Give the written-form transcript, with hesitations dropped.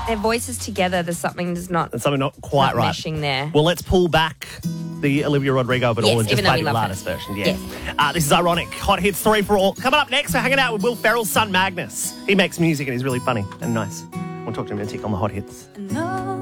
their voices together, there's something that's not, There's something not quite right. meshing there. Well, let's pull back the Olivia Rodrigo of it Yes, all and just even though play we the love latest her. version. Yeah. Yes. This is Ironic. Hot Hits 3 for all. Coming up next, we're hanging out with Will Ferrell's son, Magnus. He makes music and he's really funny and nice. We'll talk to him in a tick on the Hot Hits.